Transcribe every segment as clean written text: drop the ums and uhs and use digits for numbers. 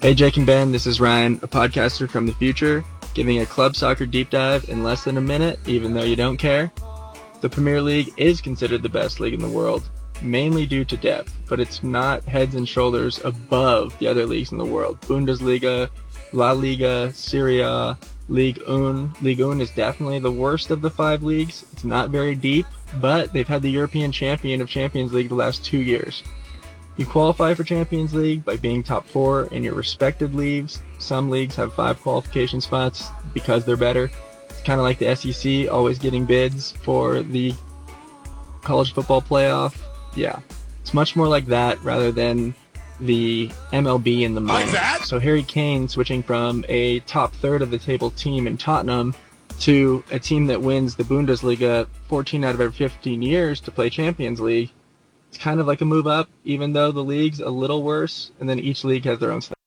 Hey Jake and Ben, this is Ryan, a podcaster from the future, giving a club soccer deep dive in less than a minute, even though you don't care. The Premier League is considered the best league in the world, mainly due to depth, but it's not heads and shoulders above the other leagues in the world. Bundesliga, La Liga, Serie A, Ligue 1. Ligue 1 is definitely the worst of the 5 leagues. It's not very deep, but they've had the European champion of Champions League the last 2 years. You qualify for Champions League by being top 4 in your respective leagues. Some leagues have 5 qualification spots because they're better. It's kind of like the SEC always getting bids for the college football playoff. Yeah, it's much more like that rather than the MLB in the moment. Like so Harry Kane switching from a top third of the table team in Tottenham to a team that wins the Bundesliga 14 out of every 15 years to play Champions League. It's kind of like a move up, even though the league's a little worse, and then each league has their own stuff.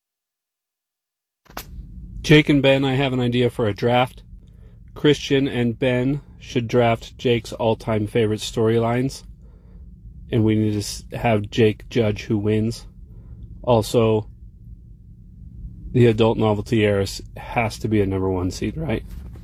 Jake and Ben, I have an idea for a draft. Christian and Ben should draft Jake's all-time favorite storylines, and we need to have Jake judge who wins. Also, the adult novelty heiress has to be a number 1 seed, right?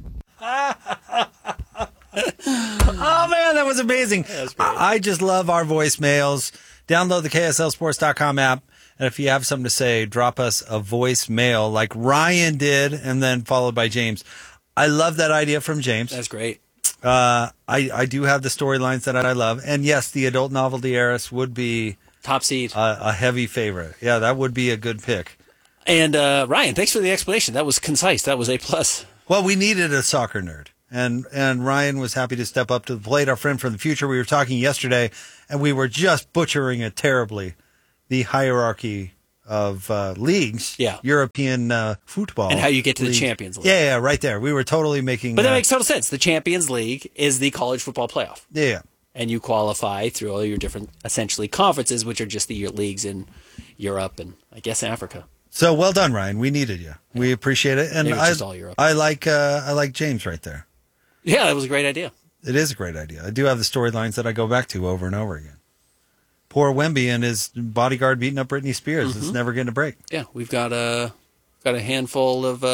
Oh, man, that was amazing. I just love our voicemails. Download the KSLSports.com app, and if you have something to say, drop us a voicemail like Ryan did, and then followed by James. I love that idea from James. That's great. I do have the storylines that I love, and yes, the adult novelty heiress would be top seed, a heavy favorite. Yeah, that would be a good pick. And Ryan, thanks for the explanation. That was concise. That was A+. Well, we needed a soccer nerd. And Ryan was happy to step up to the plate, our friend from the future. We were talking yesterday, and we were just butchering it terribly, the hierarchy of leagues, European football. And how you get to the Champions League. Yeah, right there. We were totally making... But that makes total sense. The Champions League is the college football playoff. Yeah. And you qualify through all your different, essentially, conferences, which are just the leagues in Europe and, I guess, Africa. So, well done, Ryan. We needed you. Yeah. We appreciate it. And just all Europe. I like James right there. Yeah, that was a great idea. It is a great idea. I do have the storylines that I go back to over and over again. Poor Wemby and his bodyguard beating up Britney Spears. Mm-hmm. It's never getting a break. Yeah, we've got a handful of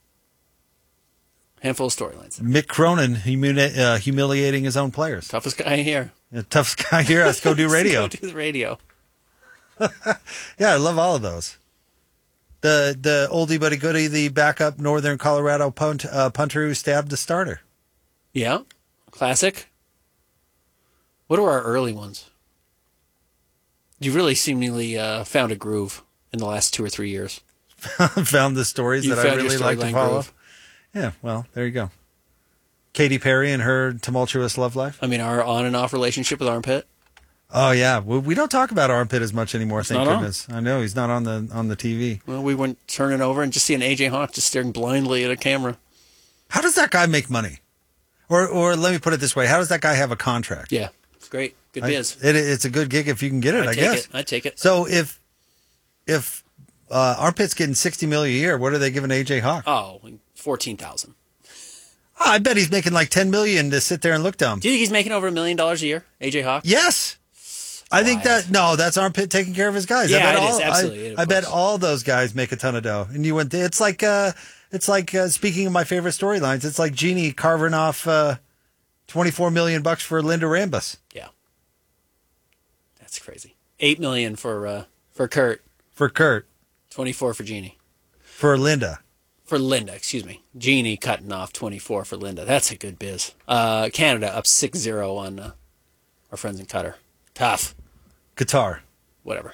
storylines. Mick Cronin humiliating his own players. Toughest guy here. Yeah, toughest guy here. Let's go do radio. Let's go do the radio. Yeah, I love all of those. The oldie but a goodie, the backup Northern Colorado punter who stabbed the starter. Yeah, classic. What are our early ones? You really seemingly found a groove in the last 2 or 3 years. Found the stories that I really like to follow. Groove. Yeah, well, there you go. Katy Perry and her tumultuous love life. I mean, our on and off relationship with Armpit. Oh yeah, we don't talk about Armpit as much anymore. Thank goodness. I know he's not on the TV. Well, we went turning over and just seeing AJ Hawk just staring blindly at a camera. How does that guy make money? Or let me put it this way: how does that guy have a contract? Yeah, it's great, good biz. It's a good gig if you can get it. I guess I take it. So if Armpit's getting $60 million a year, what are they giving AJ Hawk? Oh, 14,000. Oh, I bet he's making like $10 million to sit there and look dumb. Do you think he's making over $1 million a year, AJ Hawk? Yes. I think that's Armpit taking care of his guys. Yeah, it is, absolutely. I bet all those guys make a ton of dough. And you went, it's like speaking of my favorite storylines, it's like Genie carving off $24 million for Linda Rambus. Yeah. That's crazy. $8 million for Kurt. For Kurt. 24 for Genie. For Linda. For Linda, excuse me. Genie cutting off 24 for Linda. That's a good biz. Canada up 6-0 on our friends in Qatar. Tough. Qatar. Whatever.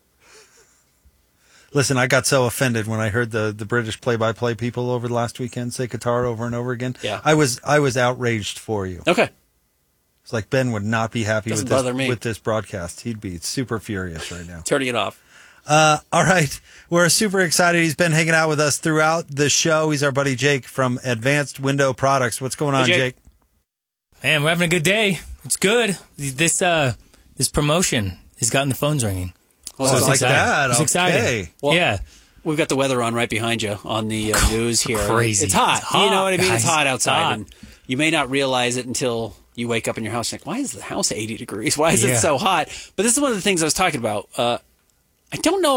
Listen, I got so offended when I heard the British play-by-play people over the last weekend say Qatar over and over again. Yeah. I was outraged for you. Okay. It's like Ben would not be happy with this broadcast. He'd be super furious right now. Turning it off. All right. We're super excited. He's been hanging out with us throughout the show. He's our buddy Jake from Advanced Window Products. What's going on, Jake? Man, we're having a good day. It's good. This promotion has gotten the phones ringing. Well, so it's like that. It's exciting. Well, yeah. We've got the weather on right behind you on the news here. Crazy. It's hot. You know what I mean? Guys, it's hot outside. hot. And you may not realize it until you wake up in your house and you're like, why is the house 80 degrees? Why is it so hot? But this is one of the things I was talking about. I don't know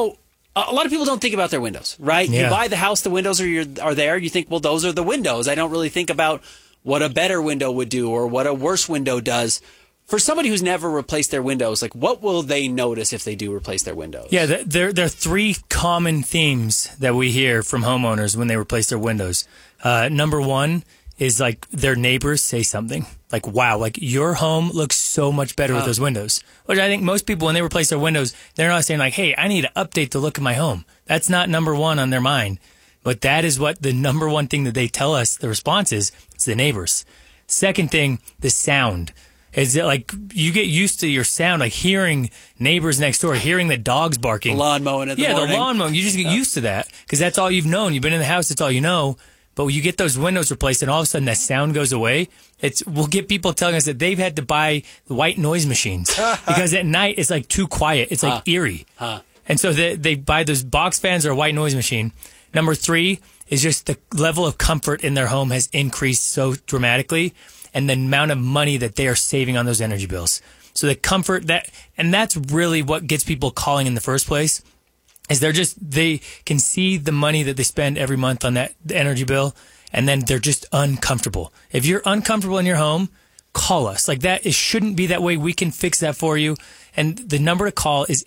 a lot of people don't think about their windows, right? Yeah. You buy the house, the windows are there. You think, well, those are the windows. I don't really think about what a better window would do or what a worse window does. For somebody who's never replaced their windows, like what will they notice if they do replace their windows? Yeah, there are three common themes that we hear from homeowners when they replace their windows. Number one is like their neighbors say something like, wow, like your home looks so much better with those windows. Which I think most people, when they replace their windows, they're not saying like, hey, I need to update the look of my home. That's not number one on their mind. But that is what the number one thing that they tell us the response is. It's the neighbors. Second thing, the sound. Is it like you get used to your sound, like hearing neighbors next door, hearing the dogs barking. The lawn mowing at the morning. Yeah, the lawn mowing. You just get used to that because that's all you've known. You've been in the house, that's all you know. But when you get those windows replaced and all of a sudden that sound goes away, we'll get people telling us that they've had to buy white noise machines because at night it's like too quiet. It's like eerie. And so they buy those box fans or a white noise machine. Number three is just the level of comfort in their home has increased so dramatically. And the amount of money that they are saving on those energy bills. So the comfort and that's really what gets people calling in the first place, is they can see the money that they spend every month on that energy bill, and then they're just uncomfortable. If you're uncomfortable in your home, call us. Like that, it shouldn't be that way. We can fix that for you. And the number to call is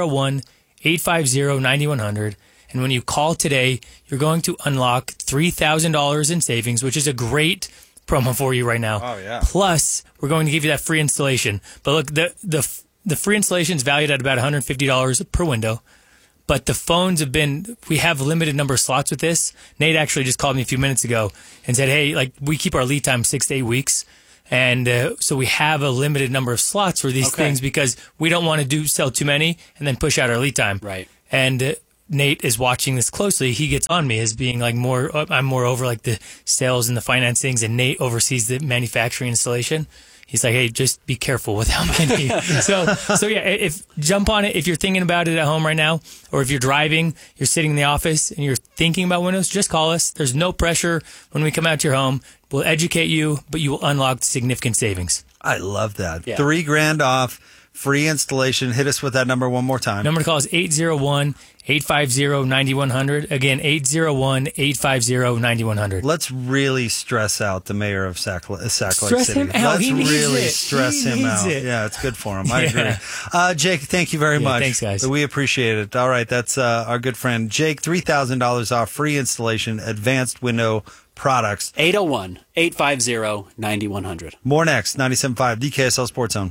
801-850-9100. And when you call today, you're going to unlock $3,000 in savings, which is a great promo for you right now. Oh, yeah. Plus, we're going to give you that free installation. But look, the free installation is valued at about $150 per window. But the phones we have a limited number of slots with this. Nate actually just called me a few minutes ago and said, hey, like we keep our lead time 6 to 8 weeks. And so we have a limited number of slots for these things because we don't want to sell too many and then push out our lead time. Right. And Nate is watching this closely. He gets on me as being like I'm more over like the sales and the finance things, and Nate oversees the manufacturing installation. He's like, hey, just be careful with how many. so yeah, jump on it if you're thinking about it at home right now, or if you're driving, you're sitting in the office and you're thinking about windows, just call us. There's no pressure when we come out to your home. We'll educate you, but you will unlock significant savings. I love that. Yeah. $3,000 off, free installation. Hit us with that number one more time. Number to call is 801-850-9100. Again, 801-850-9100. Let's really stress out the mayor of Sack Lake Stress City. him out. Let's He needs really it. stress He him needs out. it. Yeah, it's good for him. I Yeah. agree. Jake, thank you very much. Thanks, guys. We appreciate it. All right, that's our good friend Jake. $3,000 off, free installation, advanced window products. 801-850-9100. More next. 97.5, the KSL Sports Zone.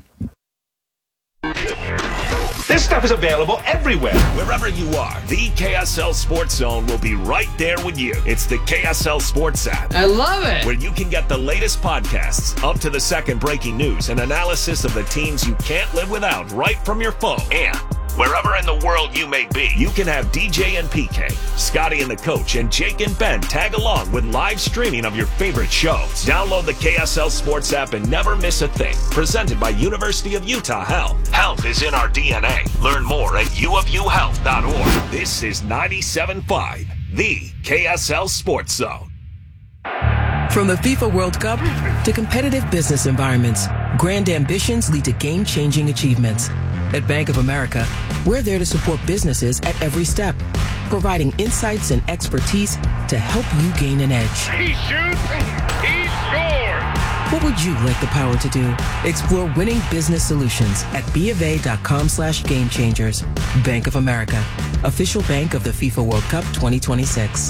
This stuff is available everywhere. Wherever you are, the KSL Sports Zone will be right there with you. It's the KSL Sports app. I love it. Where you can get the latest podcasts, up to the second breaking news, and analysis of the teams you can't live without right from your phone. And wherever in the world you may be, you can have DJ and PK, Scotty and the Coach, and Jake and Ben tag along with live streaming of your favorite shows. Download the KSL Sports app and never miss a thing. Presented by University of Utah Health. Health is in our DNA. Learn more at uofuhealth.org. This is 97.5, the KSL Sports Zone. From the FIFA World Cup to competitive business environments, grand ambitions lead to game-changing achievements. At Bank of America, we're there to support businesses at every step, providing insights and expertise to help you gain an edge. He shoots, he scores! What would you like the power to do? Explore winning business solutions at BofA.com/gamechangers. Bank of America, official bank of the FIFA World Cup 2026.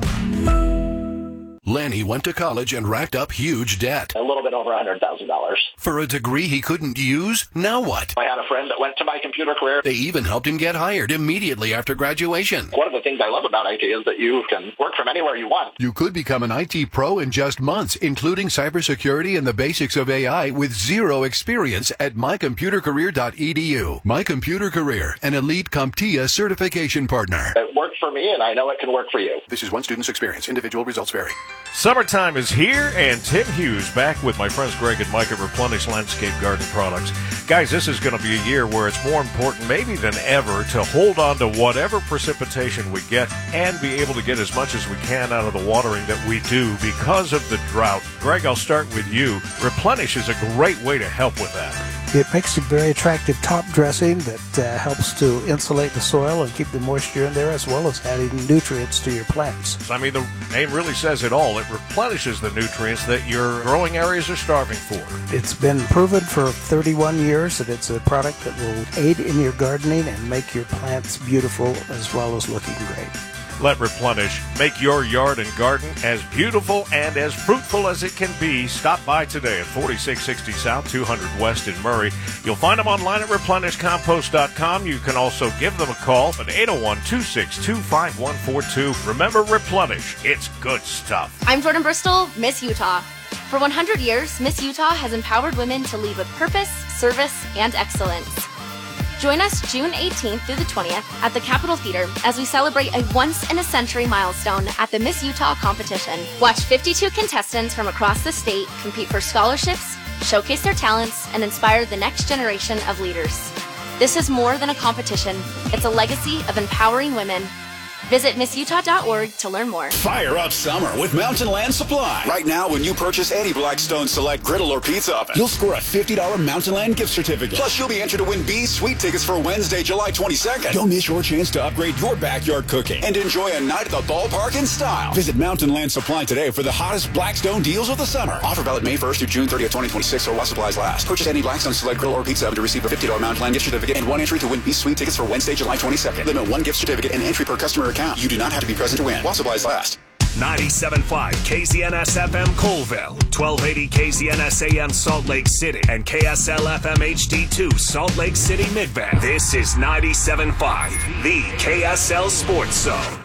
Lanny went to college and racked up huge debt. A little bit over $100,000. For a degree he couldn't use? Now what? I had a friend that went to My Computer Career. They even helped him get hired immediately after graduation. One of the things I love about IT is that you can work from anywhere you want. You could become an IT pro in just months, including cybersecurity and the basics of AI with zero experience at mycomputercareer.edu. My Computer Career, an elite CompTIA certification partner. It worked for me, and I know it can work for you. This is one student's experience. Individual results vary. Summertime is here, and Tim Hughes back with my friends Greg and Mike at Replenish Landscape Garden Products. Guys, this is going to be a year where it's more important maybe than ever to hold on to whatever precipitation we get and be able to get as much as we can out of the watering that we do because of the drought. Greg, I'll start with you. Replenish is a great way to help with that. It makes a very attractive top dressing that helps to insulate the soil and keep the moisture in there, as well as adding nutrients to your plants. I mean, the name really says it all. It replenishes the nutrients that your growing areas are starving for. It's been proven for 31 years that it's a product that will aid in your gardening and make your plants beautiful as well as looking great. Let Replenish make your yard and garden as beautiful and as fruitful as it can be. Stop by today at 4660 South, 200 West in Murray. You'll find them online at replenishcompost.com. You can also give them a call at 801-262-5142. Remember Replenish. It's good stuff. I'm Jordan Bristol, Miss Utah. For 100 years, Miss Utah has empowered women to lead with purpose, service, and excellence. Join us June 18th through the 20th at the Capitol Theater as we celebrate a once-in-a-century milestone at the Miss Utah competition. Watch 52 contestants from across the state compete for scholarships, showcase their talents, and inspire the next generation of leaders. This is more than a competition. It's a legacy of empowering women. Visit MissUtah.org to learn more. Fire up summer with Mountain Land Supply. Right now, when you purchase any Blackstone Select griddle or pizza oven, you'll score a $50 Mountain Land gift certificate. Plus, you'll be entered to win B's Sweet tickets for Wednesday, July 22nd. Don't miss your chance to upgrade your backyard cooking and enjoy a night at the ballpark in style. Visit Mountain Land Supply today for the hottest Blackstone deals of the summer. Offer valid May 1st through June 30th, 2026, or while supplies last. Purchase any Blackstone Select griddle or pizza oven to receive a $50 Mountain Land gift certificate and one entry to win B's Sweet tickets for Wednesday, July 22nd. Limit one gift certificate and entry per customer account. You do not have to be present to win. While supplies last. 97.5 KZNS FM Colville, 1280 KZNS AM Salt Lake City, and KSL FM HD2 Salt Lake City Midvale. This is 97.5, the KSL Sports Zone.